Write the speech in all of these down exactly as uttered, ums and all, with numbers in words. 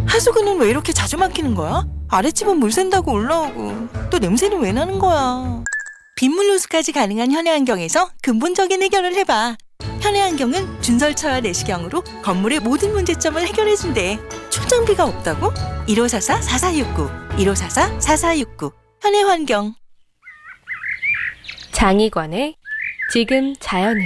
하수구는 왜 이렇게 자주 막히는 거야? 아랫집은 물 샌다고 올라오고 또 냄새는 왜 나는 거야? 빗물 누수까지 가능한 현해안경에서 근본적인 해결을 해봐. 현해안경은 준설차와 내시경으로 건물의 모든 문제점을 해결해준대. 출장비가 없다고? 일오사사 사사육구 일오사사 사사육구 현해환경. 장희관의 지금 자연은.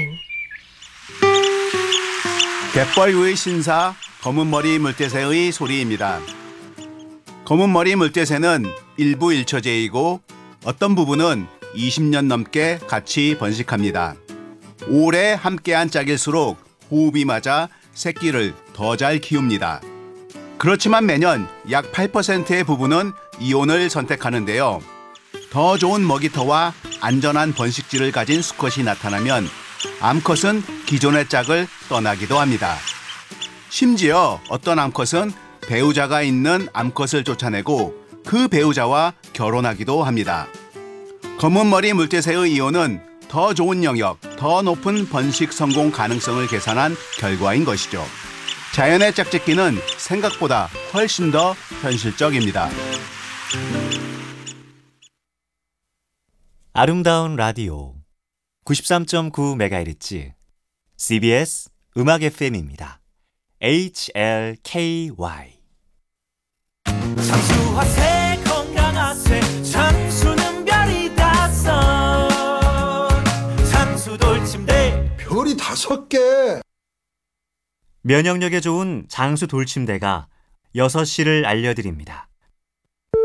갯벌 위 신사 검은머리 물대새의 소리입니다. 검은머리 물대새는 일부 일처제이고 어떤 부분은 이십 년 넘게 같이 번식합니다. 오래 함께한 짝일수록 호흡이 맞아 새끼를 더 잘 키웁니다. 그렇지만 매년 약 팔 퍼센트의 부분은 이혼을 선택하는데요. 더 좋은 먹이터와 안전한 번식지를 가진 수컷이 나타나면 암컷은 기존의 짝을 떠나기도 합니다. 심지어 어떤 암컷은 배우자가 있는 암컷을 쫓아내고 그 배우자와 결혼하기도 합니다. 검은머리 물대새의 이혼은 더 좋은 영역, 더 높은 번식 성공 가능성을 계산한 결과인 것이죠. 자연의 짝짓기는 생각보다 훨씬 더 현실적입니다. 아름다운 라디오 구십삼 점 구 메가헤르츠 씨비에스 음악 에프엠입니다. 에이치엘케이와이 장수하세 건강하세 장수는 별이 다섯 장수 돌침대 별이 다섯 개. 면역력에 좋은 장수 돌침대가 여섯 시를 알려드립니다.